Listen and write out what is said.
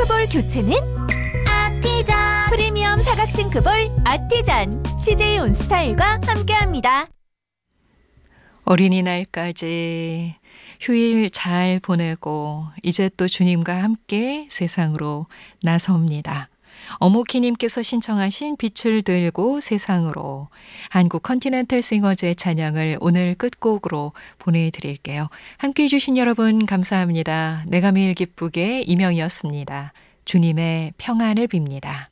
싱크볼 교체는 아티전 프리미엄 사각 싱크볼 아티잔 CJ 온스타일과 함께합니다. 어린이날까지 휴일 잘 보내고 이제 또 주님과 함께 세상으로 나섭니다. 어모키님께서 신청하신 빛을 들고 세상으로 한국 컨티넨탈 싱어즈의 찬양을 오늘 끝곡으로 보내드릴게요. 함께해 주신 여러분 감사합니다. 내가 매일 기쁘게 이명이었습니다. 주님의 평안을 빕니다.